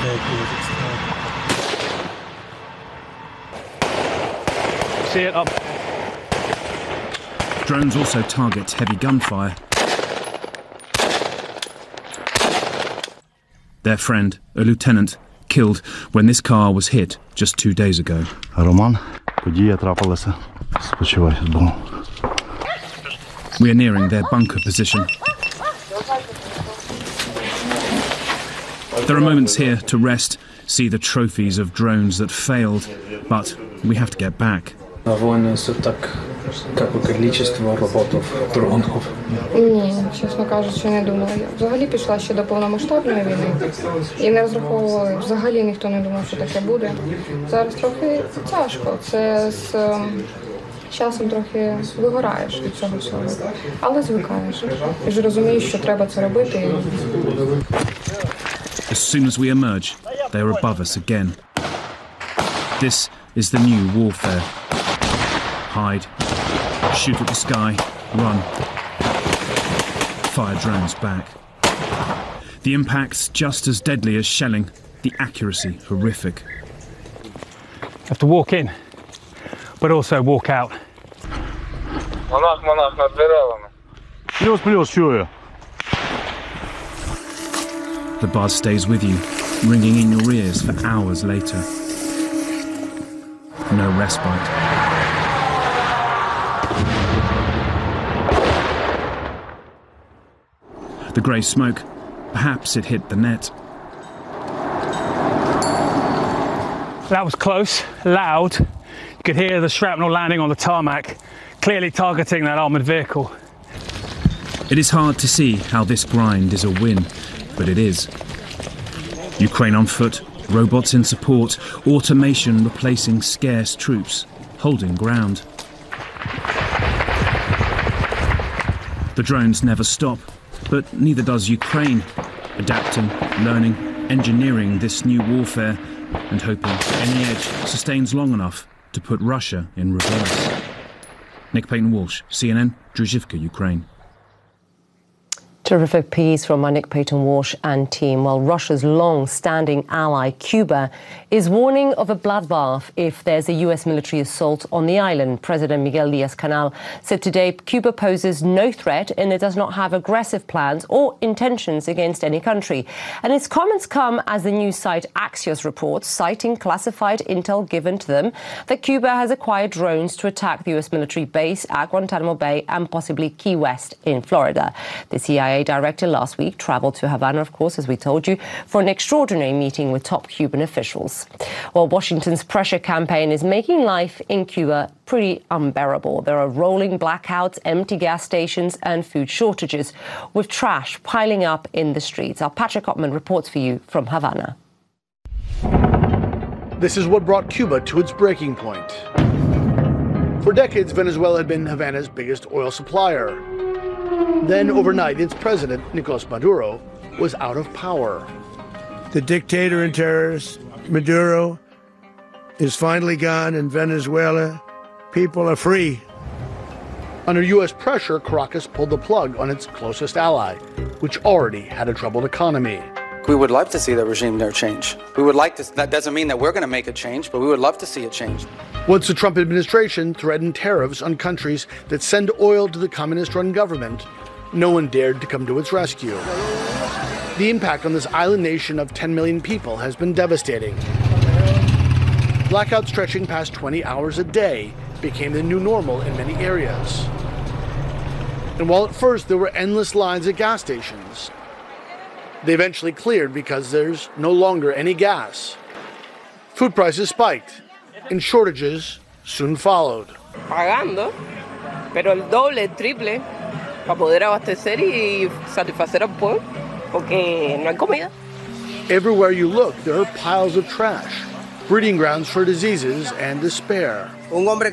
See it up. Drones also target heavy gunfire. Their friend, a lieutenant, killed when this car was hit just 2 days ago. Роман, подія трапилася. Спочивай з Богом. We are nearing their bunker position. There are moments here to rest, see the trophies of drones that failed, but we have to get back. Ні, чесно кажучи, не думала. Я взагалі пішла ще до повномасштабної війни і не розраховувала, взагалі ніхто не думав, що таке буде. Зараз трохи тяжко, це з часом трохи вигораєш від цього всього, але звикаєш. І ж розумієш, що треба це робити. As soon as we emerge, they are above us again. This is the new warfare. Hide, shoot at the sky, run. Fire drones back. The impacts just as deadly as shelling, the accuracy horrific. Have to walk in, but also walk out. Монах над деревами. Плюс, чую. The buzz stays with you, ringing in your ears for hours later. No respite. The grey smoke, perhaps it hit the net. That was close, loud. You could hear the shrapnel landing on the tarmac, clearly targeting that armoured vehicle. It is hard to see how this grind is a win, but it is. Ukraine on foot, robots in support, automation replacing scarce troops, holding ground. The drones never stop, but neither does Ukraine, adapting, learning, engineering this new warfare, and hoping any edge sustains long enough to put Russia in reverse. Nick Payton-Walsh, CNN, Druzhivka, Ukraine. Terrific piece from our Nick Payton-Walsh and team. While Russia's long-standing ally, Cuba, is warning of a bloodbath if there's a US military assault on the island. President Miguel Diaz-Canel said today Cuba poses no threat and it does not have aggressive plans or intentions against any country. And his comments come as the news site Axios reports, citing classified intel given to them, that Cuba has acquired drones to attack the US military base at Guantanamo Bay and possibly Key West in Florida. The CIA director last week travelled to Havana, of course, as we told you, for an extraordinary meeting with top Cuban officials. Well, Washington's pressure campaign is making life in Cuba pretty unbearable. There are rolling blackouts, empty gas stations and food shortages, with trash piling up in the streets. Our Patrick Ottman reports for you from Havana. This is what brought Cuba to its breaking point. For decades, Venezuela had been Havana's biggest oil supplier. Then, overnight, its president, Nicolas Maduro, was out of power. The dictator and terrorist, Maduro, is finally gone in Venezuela. People are free. Under U.S. pressure, Caracas pulled the plug on its closest ally, which already had a troubled economy. We would love to see the regime there change. We would like to, that doesn't mean that we're going to make a change, but we would love to see it change. Once the Trump administration threatened tariffs on countries that send oil to the communist-run government, no one dared to come to its rescue. The impact on this island nation of 10 million people has been devastating. Blackouts stretching past 20 hours a day became the new normal in many areas. And while at first there were endless lines at gas stations, they eventually cleared because there's no longer any gas. Food prices spiked, and shortages soon followed. Pagando, pero el doble, el triple, para poder abastecer y satisfacer al pueblo, porque no hay comida. Everywhere you look, there are piles of trash, breeding grounds for diseases and despair.